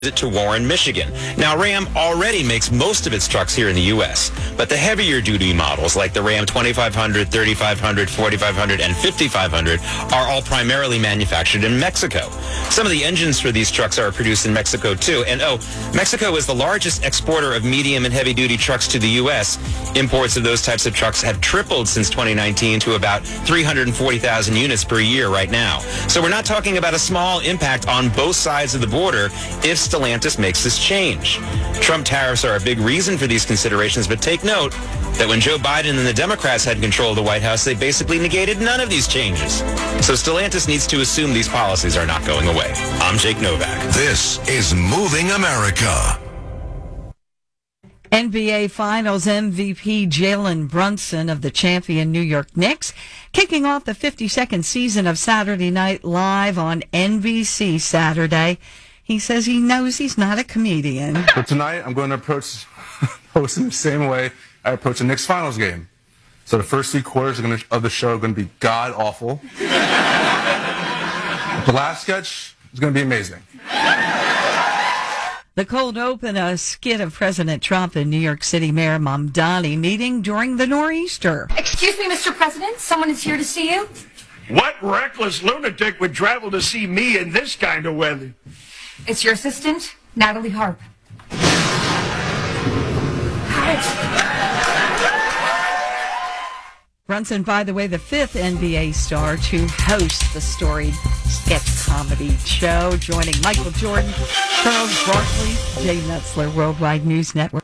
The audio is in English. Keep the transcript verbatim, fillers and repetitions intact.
it to Warren, Michigan. Now, Ram already makes most of its trucks here in the U S, but the heavier duty models like the Ram twenty-five hundred, thirty-five hundred, forty-five hundred, and fifty-five hundred are all primarily manufactured in Mexico. Some of the engines for these trucks are produced in Mexico too. And oh, Mexico is the largest exporter of medium and heavy duty trucks to the U S. Imports of those types of trucks have tripled since twenty nineteen to about three hundred forty thousand units per year right now. So we're not talking about a small impact on both sides of the border if Stellantis makes this change. Trump tariffs are a big reason for these considerations, but take note that when Joe Biden and the Democrats had control of the White House, they basically negated none of these changes. So Stellantis needs to assume these policies are not going away. I'm Jake Novak. This is Moving America. N B A Finals M V P Jalen Brunson of the champion New York Knicks kicking off the fifty-second season of Saturday Night Live on N B C Saturday. He says he knows he's not a comedian. But tonight, I'm going to approach hosting the same way I approach a Knicks Finals game. So the first three quarters are gonna, of the show are going to be god-awful. The last sketch is going to be amazing. The cold open, a skit of President Trump and New York City Mayor Mamdani meeting during the nor'easter. Excuse me, Mister President, someone is here to see you. What reckless lunatic would travel to see me in this kind of weather? It's your assistant, Natalie Harp. Brunson, by the way, the fifth N B A star to host the storied sketch comedy show, joining Michael Jordan, Charles Barkley, Jay Metzler, Worldwide News Network.